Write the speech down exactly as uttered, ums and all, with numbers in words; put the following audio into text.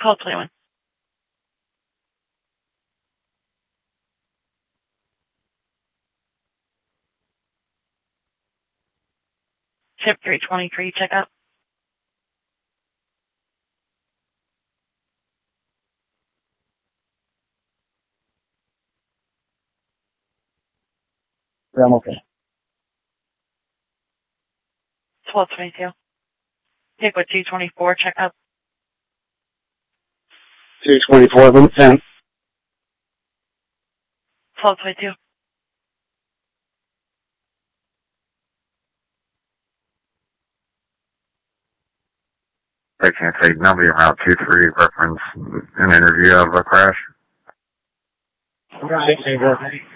Call twenty-one. Ship three twenty-three, check out. Yeah, I'm okay. twelve twenty-two. Take with two twenty-four, check out. two twenty-four, limit ten. twelve twenty-two. They can't take number route two three reference an interview of a crash. Right,